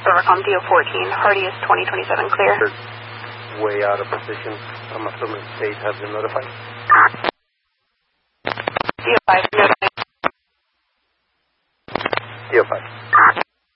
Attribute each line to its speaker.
Speaker 1: Rivercom DO14, Hardiest 2027, clear.
Speaker 2: They're way out of position. I'm assuming state has been notified.
Speaker 1: DO5, notified.
Speaker 2: DO5.